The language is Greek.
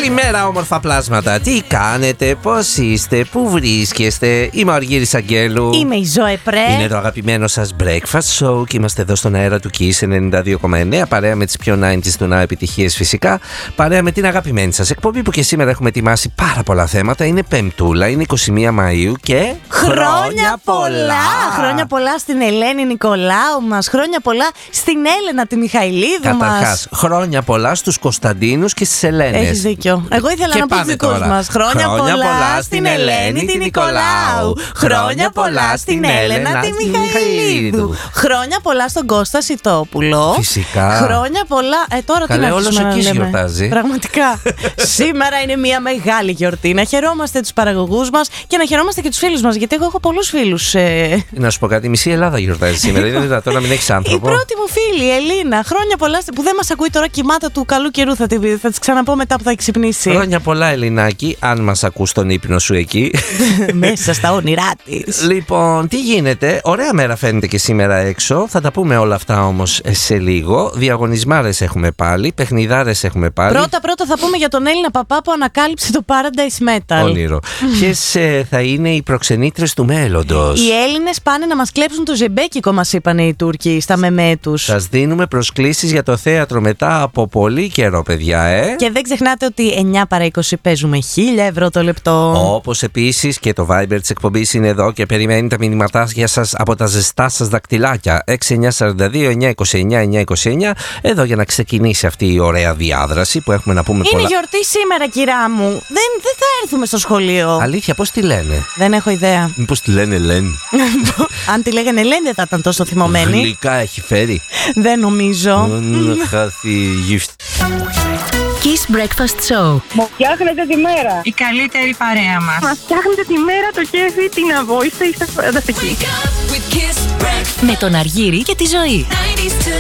Καλημέρα, όμορφα πλάσματα. Τι κάνετε, πώς είστε, πού βρίσκεστε? Είμαι ο Αργύρης Αγγέλου. Είμαι η Ζωέ Πρέ. Είναι το αγαπημένο σας Breakfast Show και είμαστε εδώ στον αέρα του Kiss 92,9. Παρέα με τις πιο 90's του να επιτυχίες φυσικά. Παρέα με την αγαπημένη σας εκπομπή που και σήμερα έχουμε ετοιμάσει πάρα πολλά θέματα. Είναι Πεμπτούλα, είναι 21 Μαΐου και. Χρόνια πολλά! Χρόνια πολλά στην Ελένη Νικολάου μας. Χρόνια πολλά στην Έλενα τη Μιχαηλίδου μας. Καταρχάς, χρόνια πολλά στους Κωνσταντίνους και στις Ελένες. Έχεις δίκιο. Εγώ ήθελα να πω τους δικούς μας. Χρόνια πολλά στην Ελένη τη Νικολάου. Χρόνια πολλά στην Έλενα τη Μιχαηλίδου. Χρόνια πολλά στον Κώστα Σιτόπουλο. Φυσικά. Χρόνια πολλά. Τώρα τι να όλος ο Kiss γιορτάζει. Πραγματικά. Σήμερα είναι μια μεγάλη γιορτή. Να χαιρόμαστε τους παραγωγούς μας και να χαιρόμαστε και τους φίλους μας. Γιατί εγώ έχω πολλούς φίλους. Να σου πω κάτι, η μισή Ελλάδα γιορτάζει σήμερα. Είναι δυνατόν να μην έχεις άνθρωπο? Η πρώτη μου φίλη, η Ελίνα. Χρόνια πολλά που δεν μας ακούει τώρα, κοιμάται του καλού καιρού. Θα της ξαναπώ μετά που θα ξυπνήσει. Χρόνια πολλά, Ελληνάκη, αν μας ακούς στον ύπνο σου εκεί. Μέσα στα όνειρά της. Λοιπόν, τι γίνεται? Ωραία μέρα φαίνεται και σήμερα έξω. Θα τα πούμε όλα αυτά όμως σε λίγο. Διαγωνισμάρες έχουμε πάλι, παιχνιδάρες έχουμε πάλι. Πρώτα θα πούμε για τον Έλληνα παπά που ανακάλυψε το Paradise Metal. Όνειρο. Ποιες θα είναι οι προξενήτρες του μέλλοντος? Οι Έλληνες πάνε να μας κλέψουν το ζεμπέκικο, μας είπαν οι Τούρκοι στα μεμέ τους. Σας δίνουμε προσκλήσεις για το θέατρο μετά από πολύ καιρό, παιδιά, Και δεν ξεχνάτε ότι 9 παρά 20 παίζουμε 1.000 ευρώ το λεπτό. Όπως επίσης και το Viber της εκπομπής είναι εδώ και περιμένει τα μηνυματάκια σας από τα ζεστά σας δακτυλάκια. 6942-929-929. Εδώ για να ξεκινήσει αυτή η ωραία διάδραση που έχουμε να πούμε πολλά. Είναι γιορτή σήμερα, κυρά μου. Δεν θα έρθουμε στο σχολείο. Αλήθεια, πώς τη λένε? Δεν έχω ιδέα. Μήπως τη λένε Ελένη? Αν τη λέγανε Ελένη δεν θα ήταν τόσο θυμωμένη. Γλυκά έχει φέρει. Δεν νομίζω. Kiss Breakfast Show. Μου φτιάχνετε τη μέρα. Η καλύτερη παρέα μας. Μας φτιάχνετε τη μέρα, το κέφι, την αβόηστε, είστε φανταστικοί. Με τον Αργύρη και τη Ζωή.